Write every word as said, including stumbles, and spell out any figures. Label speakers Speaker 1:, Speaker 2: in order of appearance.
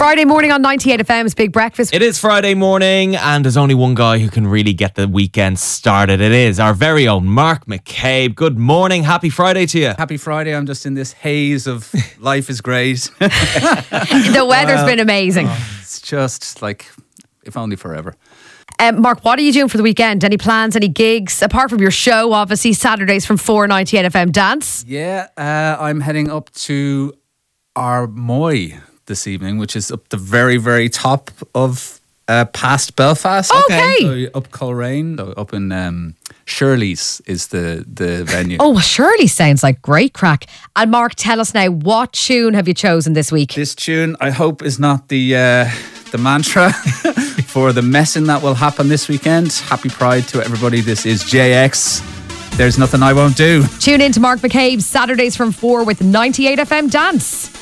Speaker 1: Friday morning on ninety-eight F M's Big Breakfast.
Speaker 2: It is Friday morning, and there's only one guy who can really get the weekend started. It is our very own Mark McCabe. Good morning. Happy Friday to you.
Speaker 3: Happy Friday. I'm just in this haze of life is great.
Speaker 1: The weather's
Speaker 3: Well,
Speaker 1: been amazing.
Speaker 3: Oh, it's just like, if only forever.
Speaker 1: Um, Mark, what are you doing for the weekend? Any plans, any gigs? Apart from your show, obviously, Saturdays from four, ninety-eight F M Dance.
Speaker 3: Yeah, uh, I'm heading up to Armoy this evening, which is up the very, very top of uh, past Belfast.
Speaker 1: Okay.
Speaker 3: So up Coleraine, so up in um, Shirley's is the, the venue.
Speaker 1: Oh, surely sounds like great crack. And Mark, tell us now, what tune have you chosen this week?
Speaker 3: This tune, I hope, is not the uh, the mantra for the messing that will happen this weekend. Happy Pride to everybody. This is J X. There's nothing I won't do.
Speaker 1: Tune in to Mark McCabe Saturdays from four with ninety-eight F M Dance.